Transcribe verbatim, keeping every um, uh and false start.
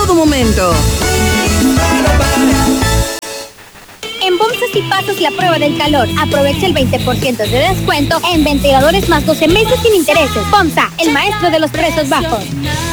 todo momento. En Bomsa sí pasas la prueba del calor. Aprovecha el veinte por ciento de descuento en ventiladores más doce meses sin intereses. Bomsa, el maestro de los precios bajos.